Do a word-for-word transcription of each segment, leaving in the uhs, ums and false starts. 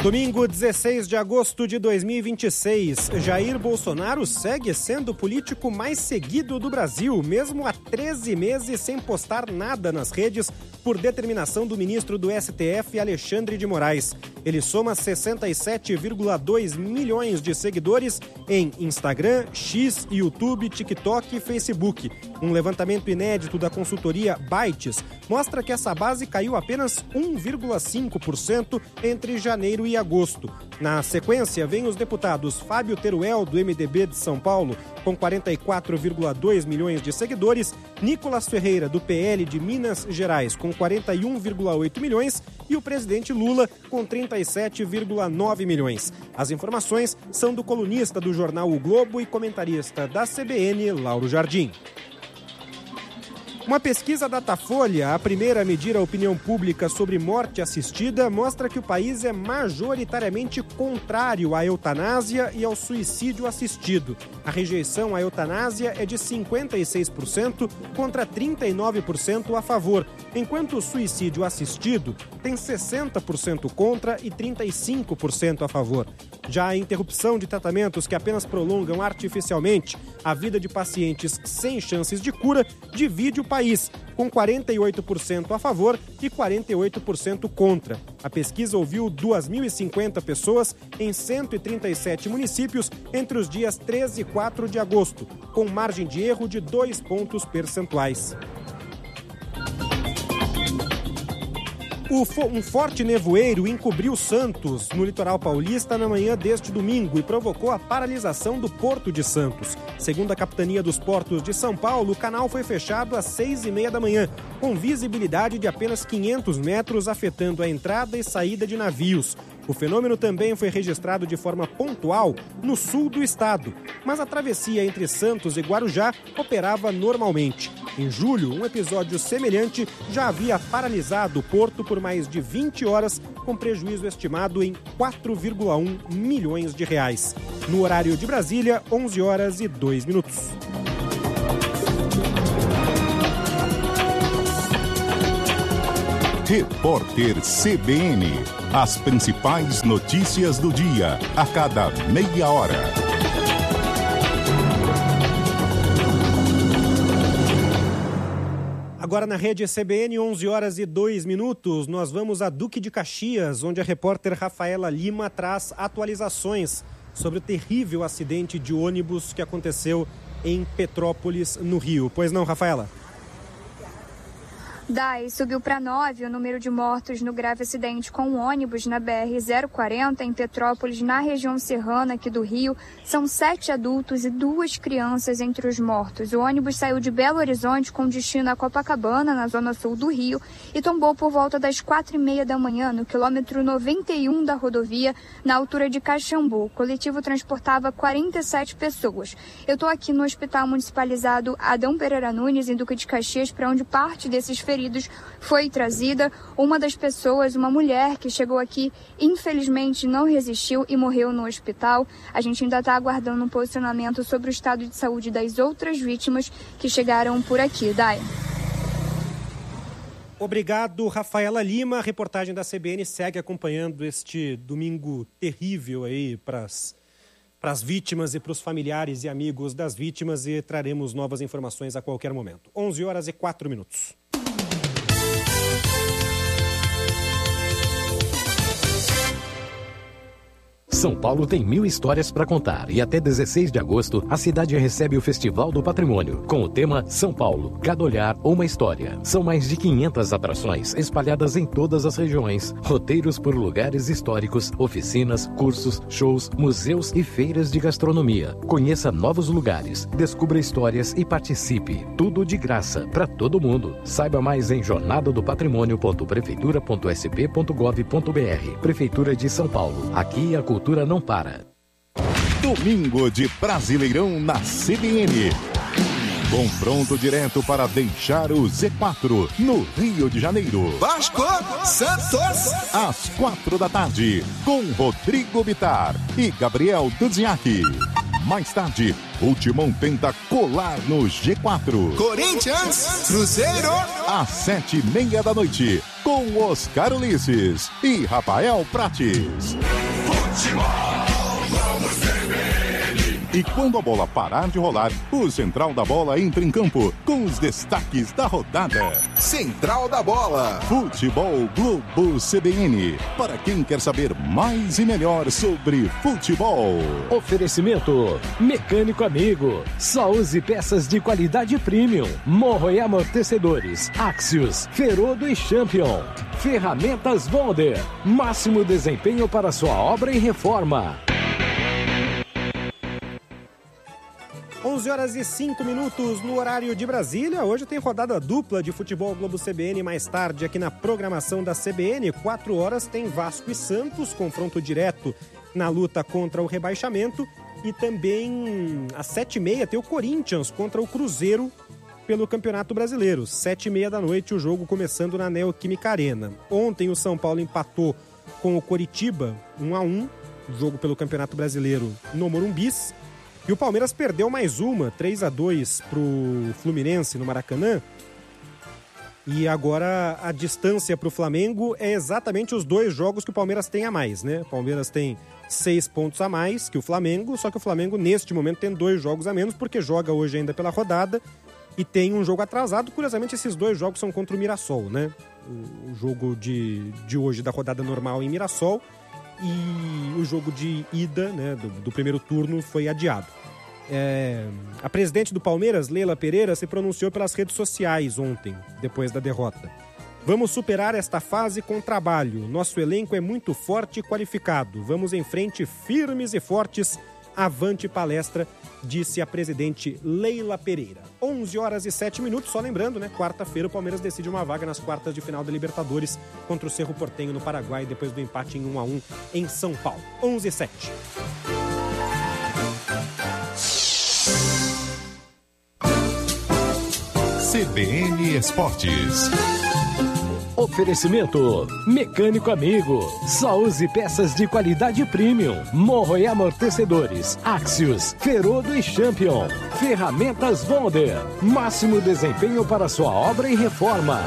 Domingo, dezesseis de agosto de dois mil e vinte e seis, Jair Bolsonaro segue sendo o político mais seguido do Brasil, mesmo há treze meses sem postar nada nas redes, por determinação do ministro do S T F, Alexandre de Moraes. Ele soma sessenta e sete vírgula dois milhões de seguidores em Instagram, X, YouTube, TikTok e Facebook. Um levantamento inédito da consultoria Bytes mostra que essa base caiu apenas um vírgula cinco por cento entre janeiro e agosto. Na sequência, vem os deputados Fábio Teruel, do M D B de São Paulo, com quarenta e quatro vírgula dois milhões de seguidores, Nicolas Ferreira, do P L de Minas Gerais, com quarenta e um vírgula oito milhões, e o presidente Lula, com trinta e sete vírgula nove milhões. As informações são do colunista do jornal O Globo e comentarista da C B N, Lauro Jardim. Uma pesquisa Datafolha, a primeira a medir a opinião pública sobre morte assistida, mostra que o país é majoritariamente contrário à eutanásia e ao suicídio assistido. A rejeição à eutanásia é de cinquenta e seis por cento contra trinta e nove por cento a favor, enquanto o suicídio assistido tem sessenta por cento contra e trinta e cinco por cento a favor. Já a interrupção de tratamentos que apenas prolongam artificialmente a vida de pacientes sem chances de cura divide o país, com quarenta e oito por cento a favor e quarenta e oito por cento contra. A pesquisa ouviu duas mil e cinquenta pessoas em cento e trinta e sete municípios entre os dias treze e quatro de agosto, com margem de erro de dois pontos percentuais. Um forte nevoeiro encobriu Santos, no litoral paulista, na manhã deste domingo e provocou a paralisação do Porto de Santos. Segundo a Capitania dos Portos de São Paulo, o canal foi fechado às seis e meia da manhã, com visibilidade de apenas quinhentos metros, afetando a entrada e saída de navios. O fenômeno também foi registrado de forma pontual no sul do estado, mas a travessia entre Santos e Guarujá operava normalmente. Em julho, um episódio semelhante já havia paralisado o porto por mais de vinte horas, com prejuízo estimado em quatro vírgula um milhões de reais. No horário de Brasília, onze horas e dois minutos. Repórter C B N. As principais notícias do dia, a cada meia hora. Agora na rede C B N, onze horas e dois minutos, nós vamos a Duque de Caxias, onde a repórter Rafaela Lima traz atualizações sobre o terrível acidente de ônibus que aconteceu em Petrópolis, no Rio. Pois não, Rafaela? Dai, subiu para nove o número de mortos no grave acidente com um ônibus na B R zero quarenta em Petrópolis, na região serrana aqui do Rio. São sete adultos e duas crianças entre os mortos. O ônibus saiu de Belo Horizonte com destino a Copacabana, na zona sul do Rio, e tombou por volta das quatro e meia da manhã no quilômetro noventa e um da rodovia, na altura de Caxambu. O coletivo transportava quarenta e sete pessoas. Eu estou aqui no Hospital Municipalizado Adão Pereira Nunes, em Duque de Caxias, para onde parte desses feridos foi trazida. Uma das pessoas, uma mulher que chegou aqui, infelizmente não resistiu e morreu no hospital. A gente ainda está aguardando um posicionamento sobre o estado de saúde das outras vítimas que chegaram por aqui. Dai. Obrigado, Rafaela Lima. A reportagem da C B N segue acompanhando este domingo terrível aí para as para as vítimas e para os familiares e amigos das vítimas, e traremos novas informações a qualquer momento. onze horas e quatro minutos. São Paulo tem mil histórias para contar e até dezesseis de agosto a cidade recebe o Festival do Patrimônio com o tema São Paulo, cada olhar uma história. São mais de quinhentas atrações espalhadas em todas as regiões, roteiros por lugares históricos, oficinas, cursos, shows, museus e feiras de gastronomia. Conheça novos lugares, descubra histórias e participe. Tudo de graça para todo mundo. Saiba mais em jornada do patrimônio ponto prefeitura ponto s p ponto gov ponto b r. Prefeitura de São Paulo. Aqui a cultura não para. Domingo de Brasileirão na C B N. Confronto direto para deixar o Z quatro no Rio de Janeiro. Vasco, Santos. Às quatro da tarde, com Rodrigo Bittar e Gabriel Dudziak. Mais tarde, o Timão tenta colar no G quatro. Corinthians, Cruzeiro. Às sete e meia da noite, com Oscar Ulisses e Rafael Prates. Futebol, vamos C B N. E quando a bola parar de rolar, o Central da Bola entra em campo com os destaques da rodada. Central da Bola. Futebol Globo C B N. Para quem quer saber mais e melhor sobre futebol. Oferecimento Mecânico Amigo. Só use peças de qualidade premium. Morro e amortecedores. Axios, Ferodo e Champion. Ferramentas Bonder. Máximo desempenho para sua obra e reforma. onze horas e cinco minutos no horário de Brasília. Hoje tem rodada dupla de Futebol Globo C B N. Mais tarde, aqui na programação da C B N, quatro horas, tem Vasco e Santos, confronto direto na luta contra o rebaixamento. E também, às sete e meia, tem o Corinthians contra o Cruzeiro pelo Campeonato Brasileiro. Sete e meia da noite, o jogo começando na Neoquímica Arena. Ontem, o São Paulo empatou com o Coritiba, um a um, jogo pelo Campeonato Brasileiro no Morumbis. E o Palmeiras perdeu mais uma, três a dois pro Fluminense no Maracanã. E agora a distância pro Flamengo é exatamente os dois jogos que o Palmeiras tem a mais, né? O Palmeiras tem seis pontos a mais que o Flamengo, só que o Flamengo neste momento tem dois jogos a menos, porque joga hoje ainda pela rodada e tem um jogo atrasado. Curiosamente, esses dois jogos são contra o Mirassol, né? O jogo de, de hoje da rodada normal em Mirassol e o jogo de ida, né, do, do primeiro turno foi adiado. É, a presidente do Palmeiras, Leila Pereira, se pronunciou pelas redes sociais ontem, depois da derrota. Vamos superar esta fase com trabalho. Nosso elenco é muito forte e qualificado. Vamos em frente firmes e fortes. Avante palestra, disse a presidente Leila Pereira. onze horas e sete minutos, só lembrando, né? Quarta-feira o Palmeiras decide uma vaga nas quartas de final da Libertadores contra o Cerro Porteño no Paraguai, depois do empate em um a um em São Paulo. onze e sete. C B N Esportes. Oferecimento Mecânico Amigo. Só use peças de qualidade premium. Morro e amortecedores. Axios, Ferodo e Champion. Ferramentas Bonder. Máximo desempenho para sua obra e reforma.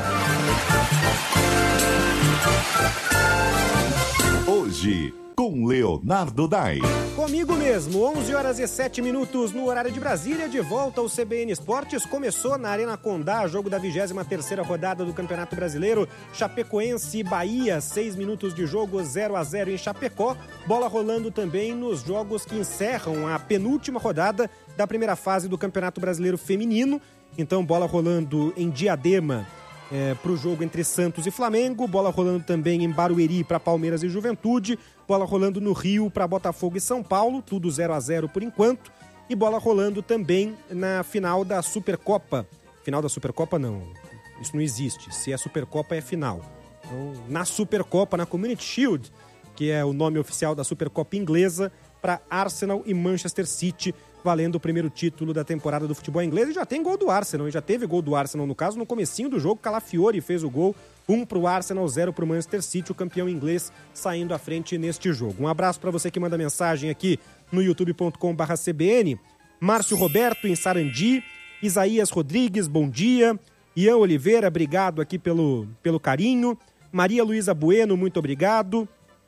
Hoje, com Leonardo Dai. Comigo mesmo, onze horas e sete minutos no horário de Brasília, de volta ao C B N Esportes. Começou na Arena Condá, jogo da vigésima terceira rodada do Campeonato Brasileiro. Chapecoense e Bahia, seis minutos de jogo, zero a zero em Chapecó. Bola rolando também nos jogos que encerram a penúltima rodada da primeira fase do Campeonato Brasileiro Feminino. Então, bola rolando em Diadema é, para o jogo entre Santos e Flamengo. Bola rolando também em Barueri para Palmeiras e Juventude. Bola rolando no Rio para Botafogo e São Paulo, tudo zero a zero por enquanto. E bola rolando também na final da Supercopa. Final da Supercopa não, isso não existe. Se é Supercopa é final. Então, na Supercopa, na Community Shield, que é o nome oficial da Supercopa inglesa, para Arsenal e Manchester City, valendo o primeiro título da temporada do futebol inglês. E já tem gol do Arsenal, e já teve gol do Arsenal no caso, no comecinho do jogo, Calafiori fez o gol. Um para o Arsenal, zero para o Manchester City, o campeão inglês saindo à frente neste jogo. Um abraço para você que manda mensagem aqui no youtube ponto com barra C B N. Márcio Roberto em Sarandi, Isaías Rodrigues, bom dia. Ian Oliveira, obrigado aqui pelo, pelo carinho. Maria Luísa Bueno, muito obrigado.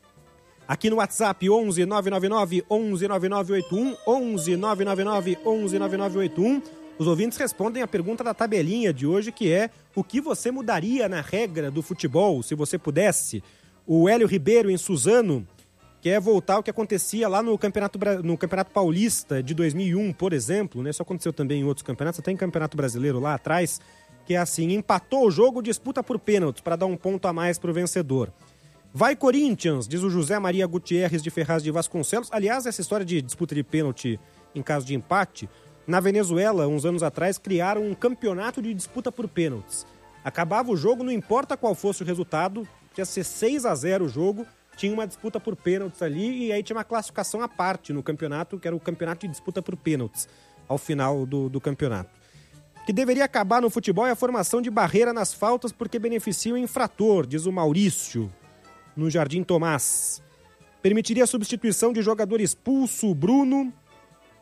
Aqui no WhatsApp, onze nove nove nove, onze nove nove oito um, onze nove nove nove, onze nove nove oito um. Os ouvintes respondem a pergunta da tabelinha de hoje, que é: o que você mudaria na regra do futebol, se você pudesse? O Hélio Ribeiro, em Suzano, quer voltar ao que acontecia lá no Campeonato, no Campeonato Paulista de dois mil e um, por exemplo, né? Isso aconteceu também em outros campeonatos, até em Campeonato Brasileiro lá atrás, que é assim: empatou o jogo, disputa por pênaltis, para dar um ponto a mais para o vencedor. Vai Corinthians, diz o José Maria Gutierrez de Ferraz de Vasconcelos. Aliás, essa história de disputa de pênalti em caso de empate, na Venezuela, uns anos atrás, criaram um campeonato de disputa por pênaltis. Acabava o jogo, não importa qual fosse o resultado, tinha ser seis a zero o jogo, tinha uma disputa por pênaltis ali, e aí tinha uma classificação à parte no campeonato, que era o campeonato de disputa por pênaltis, ao final do, do campeonato. O que deveria acabar no futebol é a formação de barreira nas faltas, porque beneficia o infrator, diz o Maurício, no Jardim Tomás. Permitiria a substituição de jogador expulso, Bruno.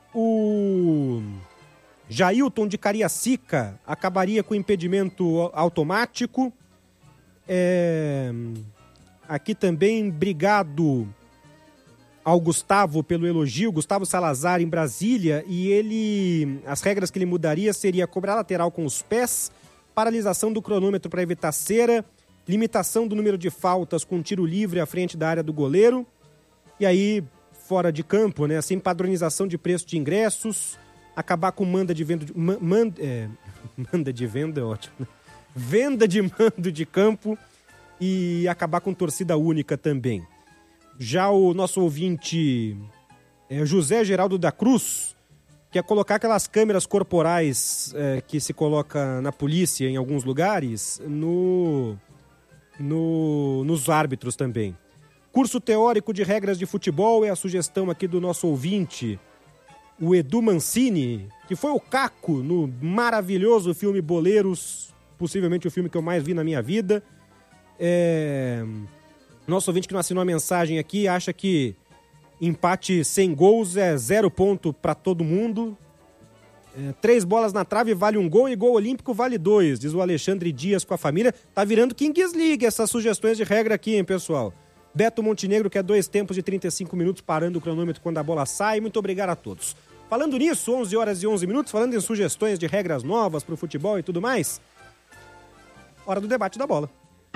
O Jailton de Cariacica acabaria com impedimento automático. É... Aqui também, obrigado ao Gustavo pelo elogio. Gustavo Salazar, em Brasília, e ele... As regras que ele mudaria seria cobrar lateral com os pés, paralisação do cronômetro para evitar cera, limitação do número de faltas com tiro livre à frente da área do goleiro, e aí, fora de campo, né, assim, padronização de preço de ingressos, acabar com manda de venda de, man, man, é, manda de venda é ótimo, né? Venda de mando de campo e acabar com torcida única também. Já o nosso ouvinte é, José Geraldo da Cruz quer colocar aquelas câmeras corporais é, que se coloca na polícia em alguns lugares no, no, nos árbitros também. Curso teórico de regras de futebol é a sugestão aqui do nosso ouvinte, o Edu Mancini, que foi o Caco no maravilhoso filme Boleiros, possivelmente o filme que eu mais vi na minha vida. É... Nosso ouvinte que não assinou a mensagem aqui acha que empate sem gols é zero ponto para todo mundo. É, três bolas na trave vale um gol e gol olímpico vale dois, diz o Alexandre Dias com a família. Tá virando Kings League essas sugestões de regra aqui, hein, pessoal? Beto Montenegro quer dois tempos de trinta e cinco minutos parando o cronômetro quando a bola sai. Muito obrigado a todos. Falando nisso, onze horas e onze minutos, falando em sugestões de regras novas para o futebol e tudo mais, hora do debate da bola.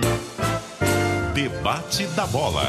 Debate da bola.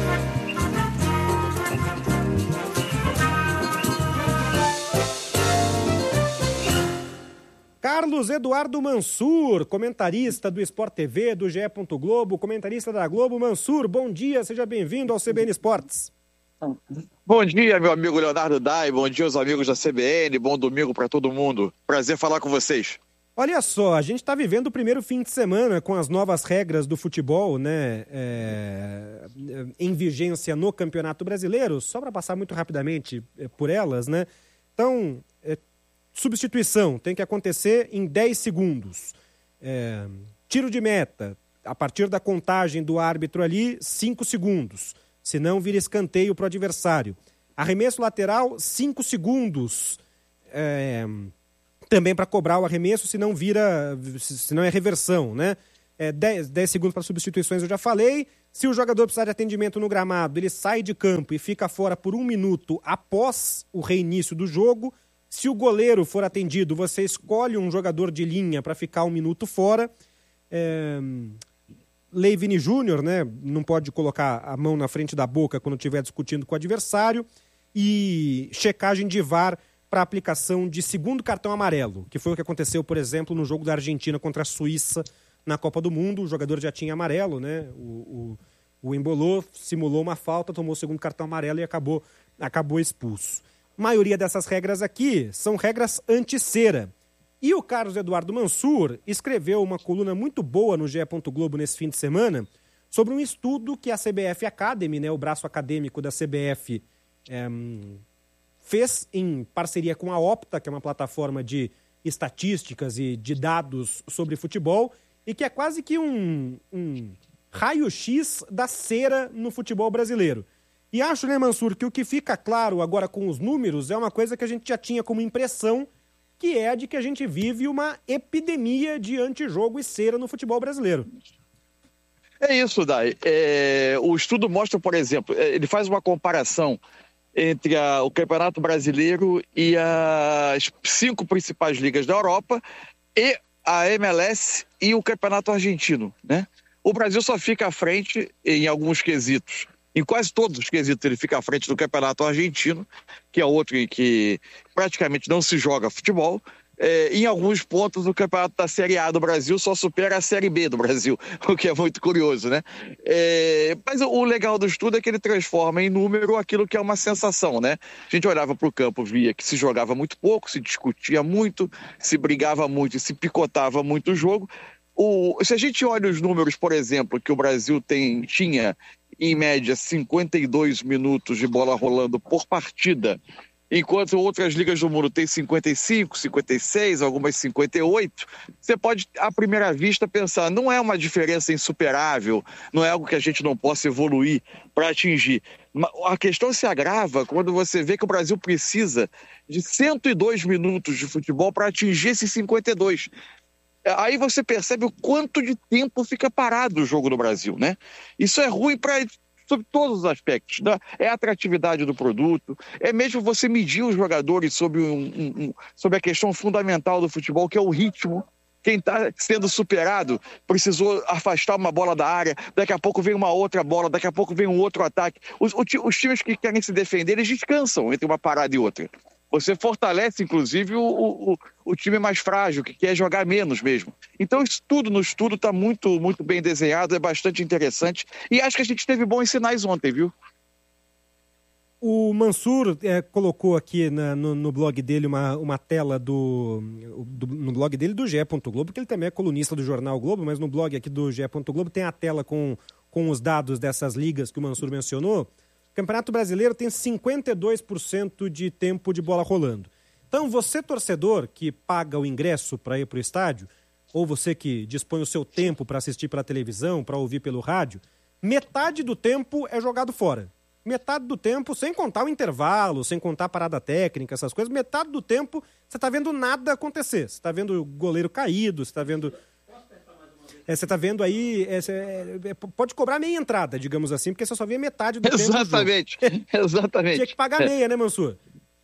Carlos Eduardo Mansur, comentarista do Sport T V, do G E. Globo, comentarista da Globo. Mansur, bom dia, seja bem-vindo ao C B N Esportes. Bom dia, meu amigo Leonardo Dai, bom dia aos amigos da C B N, bom domingo para todo mundo. Prazer falar com vocês. Olha só, a gente está vivendo o primeiro fim de semana com as novas regras do futebol, né, é, em vigência no Campeonato Brasileiro, só para passar muito rapidamente por elas, né? Então, é, substituição tem que acontecer em dez segundos. É, tiro de meta, a partir da contagem do árbitro ali, cinco segundos. Senão vira escanteio para o adversário. Arremesso lateral, cinco segundos. É, também para cobrar o arremesso, senão vira, senão é reversão, né? É, dez, dez segundos para substituições, eu já falei. Se o jogador precisar de atendimento no gramado, ele sai de campo e fica fora por um minuto após o reinício do jogo. Se o goleiro for atendido, você escolhe um jogador de linha para ficar um minuto fora. É... Lei Vini Júnior, né? Não pode colocar a mão na frente da boca quando estiver discutindo com o adversário. E checagem de V A R para aplicação de segundo cartão amarelo, que foi o que aconteceu, por exemplo, no jogo da Argentina contra a Suíça na Copa do Mundo. O jogador já tinha amarelo, né? O, o, o embolou, simulou uma falta, tomou o segundo cartão amarelo e acabou, acabou expulso. A maioria dessas regras aqui são regras anti-cera. E o Carlos Eduardo Mansur escreveu uma coluna muito boa no G E. Globo nesse fim de semana sobre um estudo que a C B F Academy, né, o braço acadêmico da C B F, é, fez em parceria com a Opta, que é uma plataforma de estatísticas e de dados sobre futebol, e que é quase que um, um raio-x da cera no futebol brasileiro. E acho, né, Mansur, que o que fica claro agora com os números é uma coisa que a gente já tinha como impressão, que é de que a gente vive uma epidemia de antijogo e cera no futebol brasileiro. É isso, Dai. É, o estudo mostra, por exemplo, ele faz uma comparação entre a, o Campeonato Brasileiro e as cinco principais ligas da Europa e a M L S e o Campeonato Argentino, né? O Brasil só fica à frente em alguns quesitos. Em quase todos os quesitos ele fica à frente do Campeonato Argentino, que é outro em que praticamente não se joga futebol. É, em alguns pontos o Campeonato da Série A do Brasil só supera a Série B do Brasil, o que é muito curioso, né? É, mas o legal do estudo é que ele transforma em número aquilo que é uma sensação, né? A gente olhava para o campo, via que se jogava muito pouco, se discutia muito, se brigava muito e se picotava muito o jogo. O, se a gente olha os números, por exemplo, que o Brasil tem, tinha em média cinquenta e dois minutos de bola rolando por partida enquanto outras ligas do mundo têm cinquenta e cinco, cinquenta e seis, algumas cinquenta e oito, você pode, à primeira vista, pensar, não é uma diferença insuperável, não é algo que a gente não possa evoluir para atingir. A questão se agrava quando você vê que o Brasil precisa de cento e dois minutos de futebol para atingir esses cinquenta e dois. Aí você percebe o quanto de tempo fica parado o jogo no Brasil, né? Isso é ruim para... sobre todos os aspectos, né? É a atratividade do produto, é mesmo você medir os jogadores sobre, um, um, um, sobre a questão fundamental do futebol, que é o ritmo. Quem está sendo superado precisou afastar uma bola da área, daqui a pouco vem uma outra bola, daqui a pouco vem um outro ataque. Os, os times que querem se defender, eles descansam entre uma parada e outra. Você fortalece, inclusive, o, o, o time mais frágil, que quer jogar menos mesmo. Então, isso tudo no estudo está muito, muito bem desenhado, é bastante interessante. E acho que a gente teve bons sinais ontem, viu? O Mansur é, colocou aqui na, no, no blog dele uma, uma tela do, do... no blog dele do G E. Globo, porque ele também é colunista do Jornal Globo, mas no blog aqui do G E. Globo tem a tela com, com os dados dessas ligas que o Mansur mencionou. O Campeonato Brasileiro tem cinquenta e dois por cento de tempo de bola rolando. Então, você, torcedor, que paga o ingresso para ir para o estádio, ou você que dispõe o seu tempo para assistir pela televisão, para ouvir pelo rádio, metade do tempo é jogado fora. Metade do tempo, sem contar o intervalo, sem contar a parada técnica, essas coisas, metade do tempo você está vendo nada acontecer. Você está vendo o goleiro caído, você está vendo... É, você está vendo aí, é, é, pode cobrar meia entrada, digamos assim, porque você só vê metade do Exatamente, tempo. Exatamente, exatamente. Tinha que pagar meia, né, Mansur?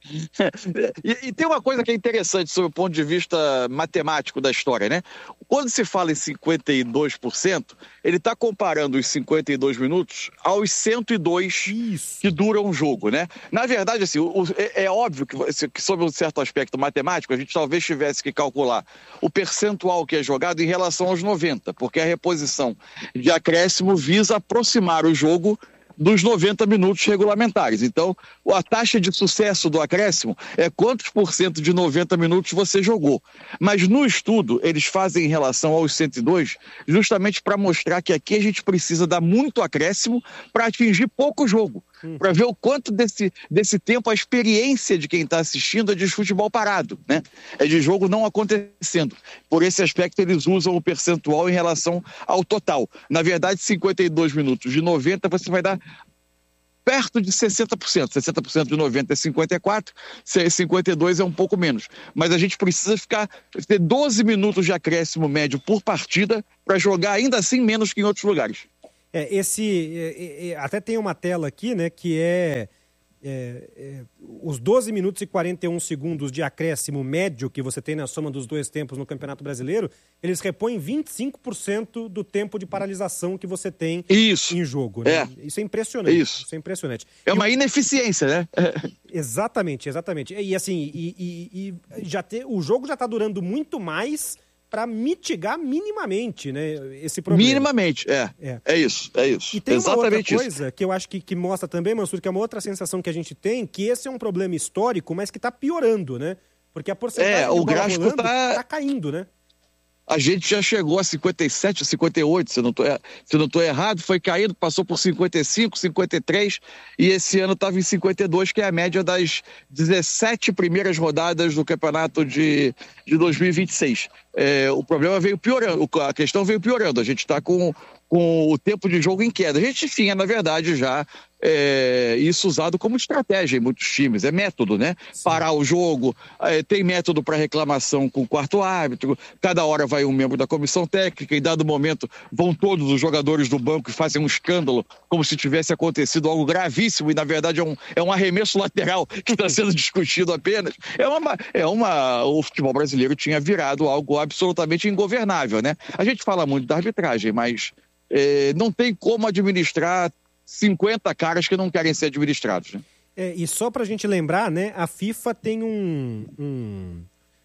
E, e tem uma coisa que é interessante sob o ponto de vista matemático da história, né? Quando se fala em cinquenta e dois por cento, ele está comparando os cinquenta e dois minutos aos cento e dois Isso. que duram um jogo, né? Na verdade, assim, o, é, é óbvio que, que sob um certo aspecto matemático, a gente talvez tivesse que calcular o percentual que é jogado em relação aos noventa, porque a reposição de acréscimo visa aproximar o jogo dos noventa minutos regulamentares. Então, a taxa de sucesso do acréscimo é quantos por cento de noventa minutos você jogou. Mas no estudo, eles fazem em relação aos cento e dois, justamente para mostrar que aqui a gente precisa dar muito acréscimo para atingir pouco jogo. Hum. Para ver o quanto desse, desse tempo a experiência de quem está assistindo é de futebol parado, né? É de jogo não acontecendo. Por esse aspecto, eles usam o percentual em relação ao total. Na verdade, cinquenta e dois minutos de noventa, você vai dar perto de sessenta por cento. sessenta por cento de noventa é cinquenta e quatro, cinquenta e dois é um pouco menos. Mas a gente precisa ficar, ter doze minutos de acréscimo médio por partida para jogar ainda assim menos que em outros lugares. É, esse, é, é, até tem uma tela aqui, né, que é, é, é os doze minutos e quarenta e um segundos de acréscimo médio que você tem na soma dos dois tempos no Campeonato Brasileiro, eles repõem vinte e cinco por cento do tempo de paralisação que você tem Isso. em jogo. Né? É. Isso é impressionante. Isso. Isso é impressionante. É e uma o... ineficiência, né? Exatamente, exatamente. E assim, e, e, e já te... o jogo já está durando muito mais para mitigar minimamente, né, esse problema. Minimamente, é. É, é isso, é isso. E tem Exatamente uma outra coisa isso. que eu acho que, que mostra também, Mansur, que é uma outra sensação que a gente tem, que esse é um problema histórico, mas que está piorando, né? Porque a porcentagem é, de o bola gráfico rolando tá... tá caindo, né? A gente já chegou a cinquenta e sete, cinquenta e oito, se eu não tô, se eu não estou errado, foi caindo, passou por cinquenta e cinco, cinquenta e três, e esse ano estava em cinquenta e dois, que é a média das dezessete primeiras rodadas do campeonato de, de dois mil e vinte e seis. É, o problema veio piorando, a questão veio piorando, a gente está com, com o tempo de jogo em queda. A gente tinha, na verdade, já é, isso usado como estratégia em muitos times, é método, né? Sim. Parar o jogo, é, tem método para reclamação com o quarto árbitro, cada hora vai um membro da comissão técnica, em dado momento vão todos os jogadores do banco e fazem um escândalo, como se tivesse acontecido algo gravíssimo, e na verdade é um, é um arremesso lateral que está sendo discutido apenas. É uma, é uma, o futebol brasileiro tinha virado algo absolutamente ingovernável, né? A gente fala muito da arbitragem, mas é, não tem como administrar cinquenta caras que não querem ser administrados, né? É, e só para a gente lembrar, né, a FIFA tem um, um,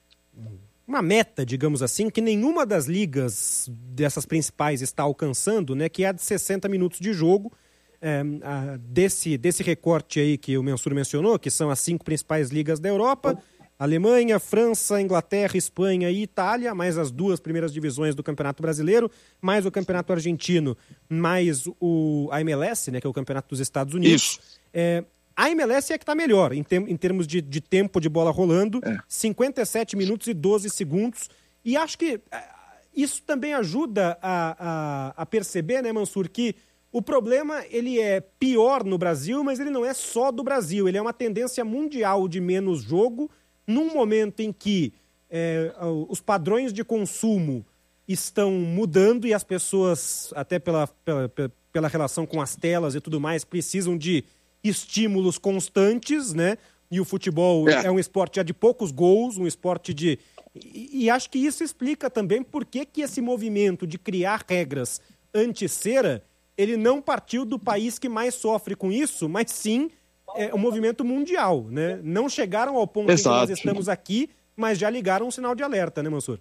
uma meta, digamos assim, que nenhuma das ligas dessas principais está alcançando, né, que é a de sessenta minutos de jogo. É, a, desse, desse recorte aí que o Mansur mencionou, que são as cinco principais ligas da Europa: Alemanha, França, Inglaterra, Espanha e Itália, mais as duas primeiras divisões do Campeonato Brasileiro, mais o Campeonato Argentino, mais o, a M L S, né, que é o Campeonato dos Estados Unidos. Isso. É, A M L S é que está melhor em, tem, em termos de, de tempo de bola rolando, é. cinquenta e sete minutos e doze segundos. E acho que isso também ajuda a, a, a perceber, né, Mansur, que o problema ele é pior no Brasil, mas ele não é só do Brasil. Ele é uma tendência mundial de menos jogo, num momento em que é, os padrões de consumo estão mudando e as pessoas, até pela, pela, pela relação com as telas e tudo mais, precisam de estímulos constantes, né? E o futebol é, é um esporte já de poucos gols, um esporte de... E, e acho que isso explica também por que que esse movimento de criar regras anti-cera, ele não partiu do país que mais sofre com isso, mas sim é um movimento mundial, né? Não chegaram ao ponto Exato. em que nós estamos aqui, mas já ligaram um sinal de alerta, né, Mansur?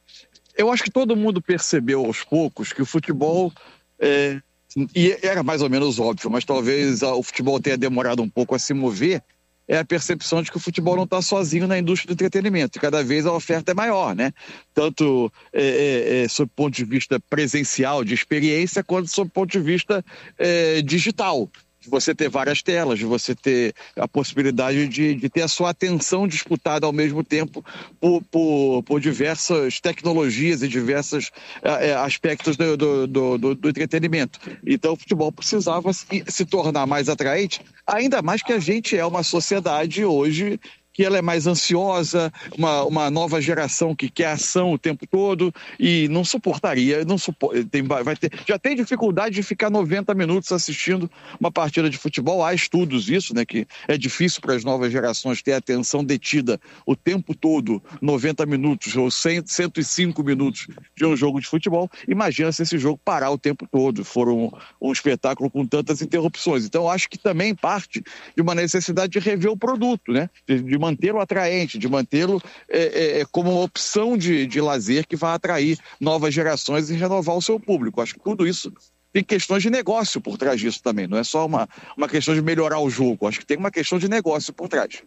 Eu acho que todo mundo percebeu aos poucos que o futebol... É... E era mais ou menos óbvio, mas talvez o futebol tenha demorado um pouco a se mover, é a percepção de que o futebol não está sozinho na indústria do entretenimento, e cada vez a oferta é maior, né? Tanto é, é, sob o ponto de vista presencial, de experiência, quanto sob o ponto de vista é, digital. De você ter várias telas, de você ter a possibilidade de, de ter a sua atenção disputada ao mesmo tempo por, por, por diversas tecnologias e diversos é, aspectos do, do, do, do entretenimento. Então o futebol precisava se, se tornar mais atraente, ainda mais que a gente é uma sociedade hoje que ela é mais ansiosa, uma, uma nova geração que quer ação o tempo todo e não suportaria, não supor, tem, vai ter, já tem dificuldade de ficar noventa minutos assistindo uma partida de futebol. Há estudos isso, né, que é difícil para as novas gerações ter a atenção detida o tempo todo, noventa minutos ou cem, cento e cinco minutos de um jogo de futebol. Imagina se esse jogo parar o tempo todo, for um, um espetáculo com tantas interrupções. Então acho que também parte de uma necessidade de rever o produto, né, de, de mantê-lo atraente, de mantê-lo é, é, como uma opção de, de lazer que vai atrair novas gerações e renovar o seu público. Acho que tudo isso tem questões de negócio por trás disso também, não é só uma, uma questão de melhorar o jogo, acho que tem uma questão de negócio por trás.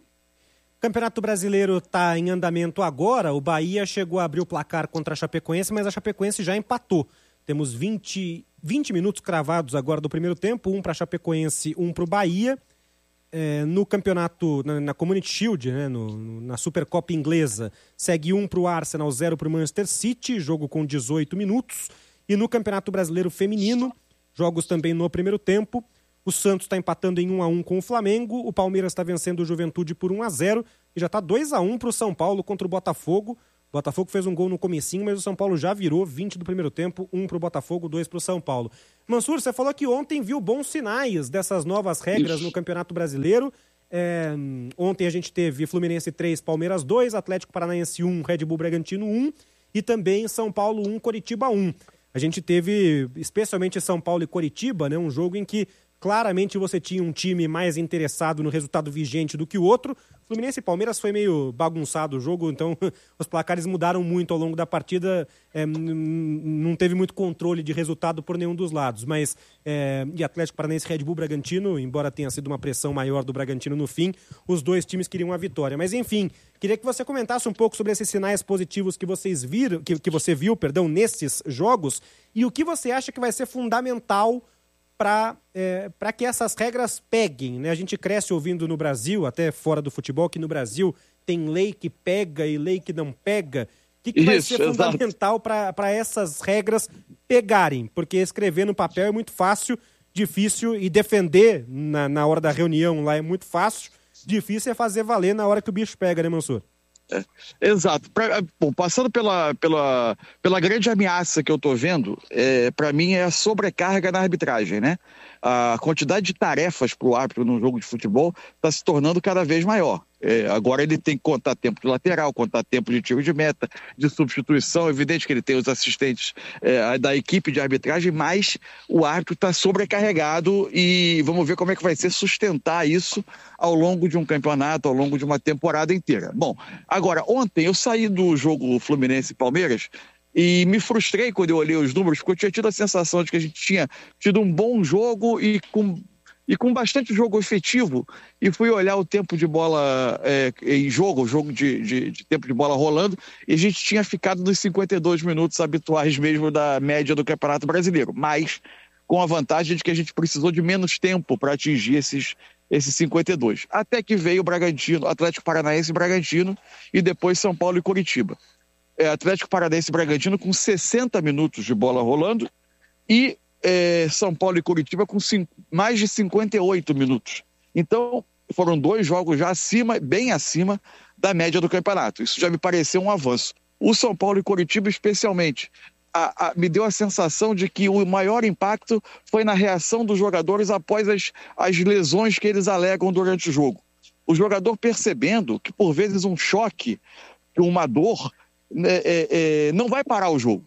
O Campeonato Brasileiro está em andamento agora, o Bahia chegou a abrir o placar contra a Chapecoense, mas a Chapecoense já empatou. Temos vinte, vinte minutos cravados agora do primeiro tempo, um para a Chapecoense, um para o Bahia. É, no campeonato, na, na Community Shield, né, no, no, na Supercopa inglesa, segue um para o Arsenal, zero para o Manchester City, jogo com dezoito minutos. E no Campeonato Brasileiro Feminino, jogos também no primeiro tempo, o Santos está empatando em um a um com o Flamengo, o Palmeiras está vencendo o Juventude por um a zero e já está dois a um para o São Paulo contra o Botafogo. O Botafogo fez um gol no comecinho, mas o São Paulo já virou, vinte do primeiro tempo, um para o Botafogo, dois para o São Paulo. Mansur, você falou que ontem viu bons sinais dessas novas regras Isso. no Campeonato Brasileiro. É, ontem a gente teve Fluminense três, Palmeiras dois, Atlético Paranaense um, Red Bull Bragantino um e também São Paulo um, Coritiba um. A gente teve, especialmente São Paulo e Coritiba, né, um jogo em que claramente você tinha um time mais interessado no resultado vigente do que o outro. Fluminense e Palmeiras foi meio bagunçado o jogo, então os placares mudaram muito ao longo da partida, é, não teve muito controle de resultado por nenhum dos lados, mas é, e Atlético Paranaense e Red Bull Bragantino, embora tenha sido uma pressão maior do Bragantino no fim, os dois times queriam a vitória. Mas enfim, queria que você comentasse um pouco sobre esses sinais positivos que vocês viram, que, que você viu, perdão, nesses jogos, e o que você acha que vai ser fundamental para é, para que essas regras peguem, né? A gente cresce ouvindo no Brasil, até fora do futebol, que no Brasil tem lei que pega e lei que não pega. O que, que vai ser exato. fundamental para essas regras pegarem? Porque escrever no papel é muito fácil, difícil, e defender na, na hora da reunião lá é muito fácil, difícil é fazer valer na hora que o bicho pega, né, Mansur? É, exato. Pra, bom, passando pela, pela, pela grande ameaça que eu estou vendo, é, para mim é a sobrecarga na arbitragem, né? A quantidade de tarefas para o árbitro num jogo de futebol está se tornando cada vez maior. É, agora ele tem que contar tempo de lateral, contar tempo de tiro de meta, de substituição. É evidente que ele tem os assistentes é, da equipe de arbitragem, mas o árbitro está sobrecarregado e vamos ver como é que vai ser sustentar isso ao longo de um campeonato, ao longo de uma temporada inteira. Bom, agora, ontem eu saí do jogo Fluminense e Palmeiras e me frustrei quando eu olhei os números, porque eu tinha tido a sensação de que a gente tinha tido um bom jogo e com... E com bastante jogo efetivo, e fui olhar o tempo de bola é, em jogo, o jogo de, de, de tempo de bola rolando, e a gente tinha ficado nos cinquenta e dois minutos habituais mesmo da média do Campeonato Brasileiro. Mas, com a vantagem de que a gente precisou de menos tempo para atingir esses, esses cinquenta e dois. Até que veio o Bragantino, Atlético Paranaense e Bragantino, e depois São Paulo e Coritiba. É, Atlético Paranaense e Bragantino com sessenta minutos de bola rolando e é, São Paulo e Coritiba com cinco, mais de cinquenta e oito minutos. Então, foram dois jogos já acima, bem acima da média do campeonato. Isso já me pareceu um avanço. O São Paulo e Coritiba, especialmente, a, a, me deu a sensação de que o maior impacto foi na reação dos jogadores após as, as lesões que eles alegam durante o jogo. O jogador percebendo que, por vezes, um choque, uma dor, é, é, não vai parar o jogo.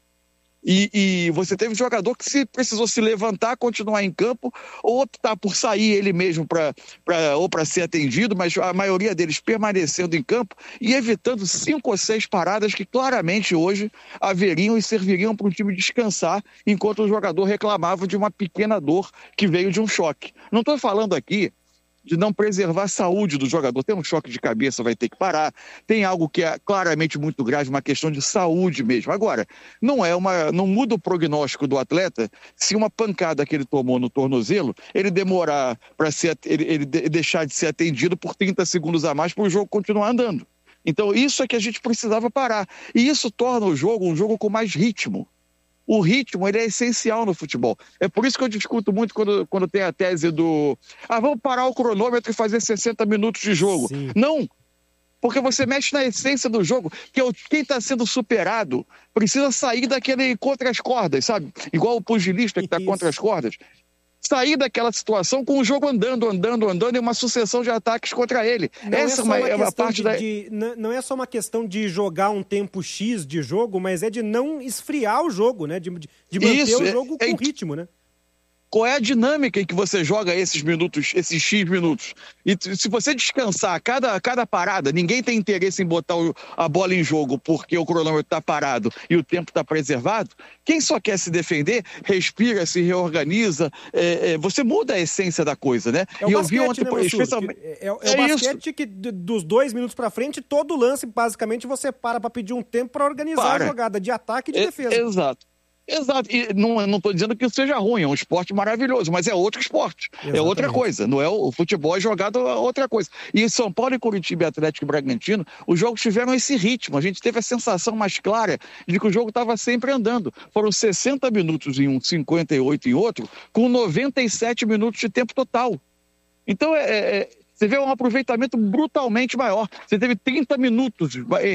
E, e você teve um jogador que se precisou se levantar, continuar em campo, ou optar por sair ele mesmo pra, pra, ou para ser atendido, mas a maioria deles permanecendo em campo e evitando cinco ou seis paradas que claramente hoje haveriam e serviriam para o time descansar, enquanto o jogador reclamava de uma pequena dor que veio de um choque. Não estou falando aqui de não preservar a saúde do jogador. Tem um choque de cabeça, vai ter que parar. Tem algo que é claramente muito grave, uma questão de saúde mesmo. Agora, não é uma, não muda o prognóstico do atleta se uma pancada que ele tomou no tornozelo, ele demorar para ser, ele, ele deixar de ser atendido por trinta segundos a mais para o jogo continuar andando. Então, isso é que a gente precisava parar. E isso torna o jogo um jogo com mais ritmo. O ritmo, ele é essencial no futebol. É por isso que eu discuto muito quando, quando tem a tese do... Ah, vamos parar o cronômetro e fazer sessenta minutos de jogo. Sim. Não, porque você mexe na essência do jogo, que é o, quem está sendo superado precisa sair daquele contra as cordas, sabe? Igual o pugilista que está contra as cordas. Sair daquela situação com o jogo andando, andando, andando e uma sucessão de ataques contra ele. Não Essa é uma, é uma parte de, da... de, não é só uma questão de jogar um tempo X de jogo, mas é de não esfriar o jogo, né? De, de manter Isso, o jogo é, com é... ritmo, né? Qual é a dinâmica em que você joga esses minutos, esses X minutos? E se você descansar a cada, a cada parada, ninguém tem interesse em botar o, a bola em jogo porque o cronômetro está parado e o tempo está preservado. Quem só quer se defender, respira, se reorganiza. É, é, você muda a essência da coisa, né? É o e basquete, eu vi ontem, né, especialmente... É, é, é o basquete isso. que dos dois minutos para frente, todo lance, basicamente, você para para pedir um tempo para organizar para. a jogada de ataque e de é, defesa. Exato. Exato, e não estou dizendo que isso seja ruim, é um esporte maravilhoso, mas é outro esporte, Exatamente. é outra coisa, não é o, o futebol é jogado é outra coisa. E São Paulo e Coritiba e Atlético e Bragantino, os jogos tiveram esse ritmo, a gente teve a sensação mais clara de que o jogo estava sempre andando. Foram sessenta minutos em um, cinquenta e oito em outro, com noventa e sete minutos de tempo total. Então é... é Você vê um aproveitamento brutalmente maior. Você teve trinta minutos,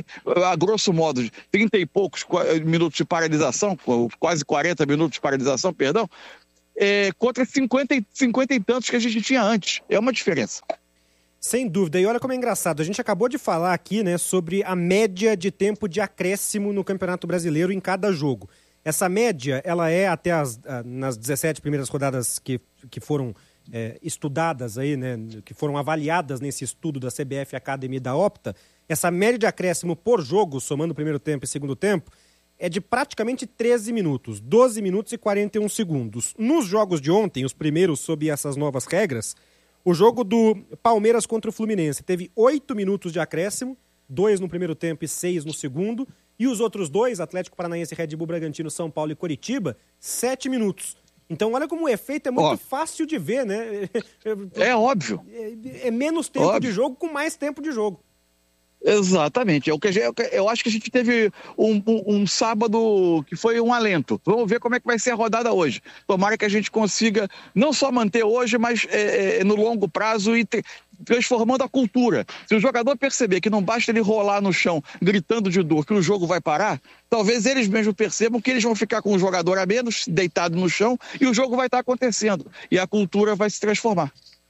a grosso modo, trinta e poucos minutos de paralisação, quase quarenta minutos de paralisação, perdão, é, contra cinquenta, cinquenta e tantos que a gente tinha antes. É uma diferença. Sem dúvida. E olha como é engraçado. A gente acabou de falar aqui, né, sobre a média de tempo de acréscimo no Campeonato Brasileiro em cada jogo. Essa média, ela é até as, nas dezessete primeiras rodadas que, que foram... É, estudadas aí, né, que foram avaliadas nesse estudo da C B F Academy e da Opta, essa média de acréscimo por jogo, somando o primeiro tempo e segundo tempo, é de praticamente treze minutos, doze minutos e quarenta e um segundos. Nos jogos de ontem, os primeiros sob essas novas regras, o jogo do Palmeiras contra o Fluminense teve oito minutos de acréscimo, dois no primeiro tempo e seis no segundo, e os outros dois, Atlético Paranaense, Red Bull Bragantino, São Paulo e Coritiba, sete minutos. Então, olha como o efeito é muito oh. fácil de ver, né? É óbvio. É, é menos tempo óbvio. de jogo com mais tempo de jogo. Exatamente. Eu, eu acho que a gente teve um, um, um sábado que foi um alento. Vamos ver como é que vai ser a rodada hoje. Tomara que a gente consiga não só manter hoje, mas é, é, no longo prazo e te, transformando a cultura. Se o jogador perceber que não basta ele rolar no chão gritando de dor que o jogo vai parar, talvez eles mesmos percebam que eles vão ficar com o jogador a menos, deitado no chão, e o jogo vai estar acontecendo. E a cultura vai se transformar.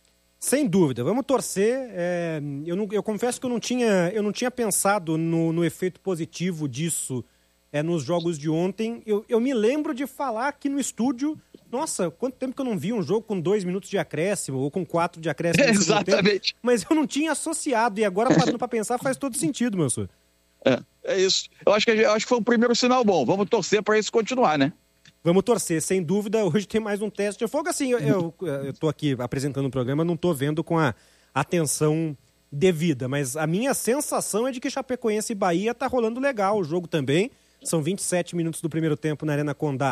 Sem dúvida, vamos torcer. É, eu, não, eu confesso que eu não tinha, eu não tinha pensado no, no efeito positivo disso é, nos jogos de ontem. Eu, eu me lembro de falar aqui no estúdio, nossa, quanto tempo que eu não vi um jogo com dois minutos de acréscimo ou com quatro de acréscimo. É, exatamente. Tempo, mas eu não tinha associado e agora, parando para pensar, faz todo sentido, meu senhor. É, é isso. Eu acho que, eu acho que foi um primeiro sinal bom. Vamos torcer para isso continuar, né? Vamos torcer, sem dúvida. Hoje tem mais um teste de fogo. Assim, eu estou aqui apresentando o programa, não estou vendo com a atenção devida, mas a minha sensação é de que Chapecoense e Bahia está rolando legal o jogo também. São vinte e sete minutos do primeiro tempo na Arena Condá,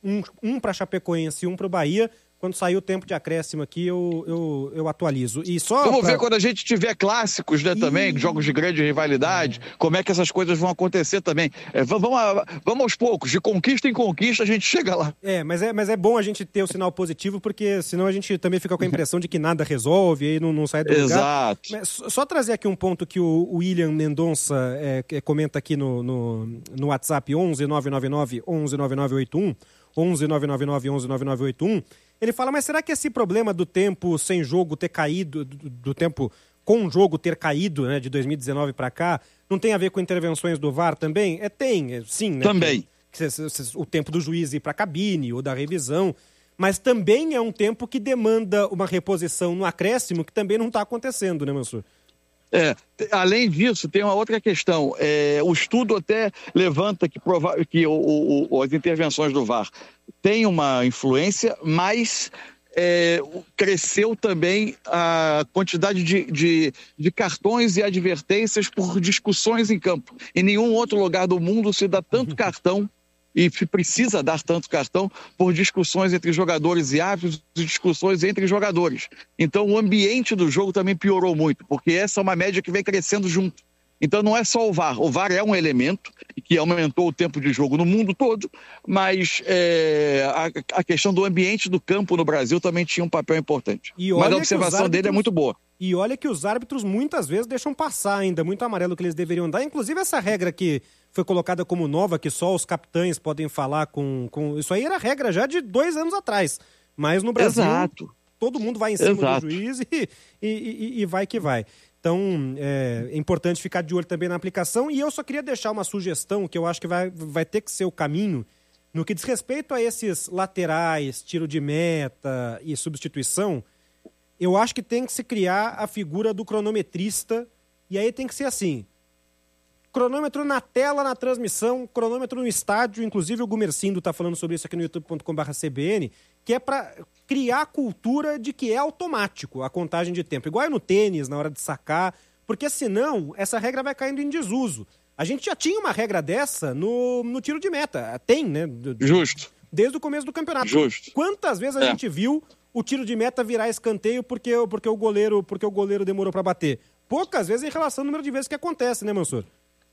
um, um para Chapecoense e um para o Bahia. Quando sair o tempo de acréscimo aqui, eu, eu, eu atualizo. E só Vamos pra... ver quando a gente tiver clássicos, né, e... também, jogos de grande rivalidade, é. como é que essas coisas vão acontecer também. É, vamos, vamos aos poucos, de conquista em conquista a gente chega lá. É mas, é, mas é bom a gente ter o sinal positivo, porque senão a gente também fica com a impressão de que nada resolve, e aí não, não sai do lugar. Exato. Mas, só trazer aqui um ponto que o William Mendonça é, comenta aqui no, no, no WhatsApp onze nove nove nove onze nove nove oito um, onze nove nove nove onze nove nove oito um. Ele fala, mas será que esse problema do tempo sem jogo ter caído, do, do tempo com jogo ter caído, né, de dois mil e dezenove para cá, não tem a ver com intervenções do V A R também? É, tem, é, sim, né? Também. Que, que, o tempo do juiz ir para a cabine ou da revisão, mas também é um tempo que demanda uma reposição no acréscimo que também não está acontecendo, né, Mansur? É, além disso, tem uma outra questão. É, o estudo até levanta que, prova- que o, o, as intervenções do V A R têm uma influência, mas é, cresceu também a quantidade de, de, de cartões e advertências por discussões em campo. Em nenhum outro lugar do mundo se dá tanto cartão e precisa dar tanto cartão por discussões entre jogadores e árbitros e discussões entre jogadores. Então o ambiente do jogo também piorou muito, porque essa é uma média que vem crescendo junto. Então não é só o V A R. O V A R é um elemento que aumentou o tempo de jogo no mundo todo, mas é, a, a questão do ambiente do campo no Brasil também tinha um papel importante. Mas a observação árbitros... dele é muito boa. E olha que os árbitros muitas vezes deixam passar ainda muito amarelo que eles deveriam dar. Inclusive essa regra que foi colocada como nova, que só os capitães podem falar com... com... Isso aí era regra já de dois anos atrás. Mas no Brasil, Exato. todo mundo vai em cima Exato. do juiz e, e, e, e vai que vai. Então, é, é importante ficar de olho também na aplicação. E eu só queria deixar uma sugestão, que eu acho que vai, vai ter que ser o caminho, no que diz respeito a esses laterais, tiro de meta e substituição. Eu acho que tem que se criar a figura do cronometrista, e aí tem que ser assim, cronômetro na tela, na transmissão, cronômetro no estádio, inclusive o Gumercindo está falando sobre isso aqui no youtube ponto com barra C B N, que é para criar a cultura de que é automático a contagem de tempo, igual é no tênis, na hora de sacar, porque senão essa regra vai caindo em desuso. A gente já tinha uma regra dessa no, no tiro de meta, tem, né? Justo. Desde o começo do campeonato. Justo. Quantas vezes a é. gente viu o tiro de meta virar escanteio porque, porque, o, goleiro, porque o goleiro demorou para bater? Poucas vezes em relação ao número de vezes que acontece, né, Mansur?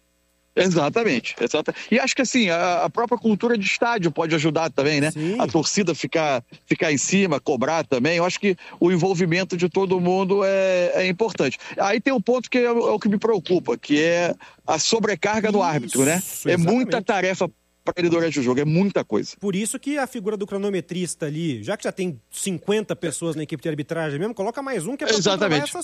Exatamente, exatamente. E acho que assim, a, a própria cultura de estádio pode ajudar também, né? Sim. A torcida ficar, ficar em cima, cobrar também. Eu acho que o envolvimento de todo mundo é, é importante. Aí tem um ponto que é, é o que me preocupa, que é a sobrecarga Isso, do árbitro, né? É exatamente. Muita tarefa para ele durante o jogo, é muita coisa. Por isso que a figura do cronometrista ali, já que já tem cinquenta pessoas na equipe de arbitragem mesmo, coloca mais um que é para controlar essa